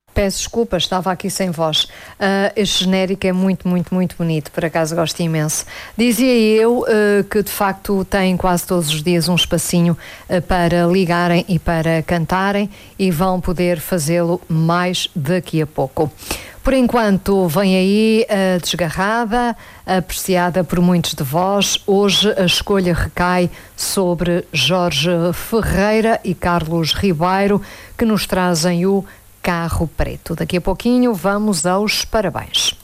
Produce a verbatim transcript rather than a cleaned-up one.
Peço desculpa, estava aqui sem voz. Uh, este genérico é muito, muito, muito bonito, por acaso gosto imenso. Dizia eu uh, que de facto têm quase todos os dias um espacinho uh, para ligarem e para cantarem e vão poder fazê-lo mais daqui a pouco. Por enquanto vem aí a Desgarrada, apreciada por muitos de vós. Hoje a escolha recai sobre Jorge Ferreira e Carlos Ribeiro, que nos trazem o Carro Preto. Daqui a pouquinho vamos aos parabéns.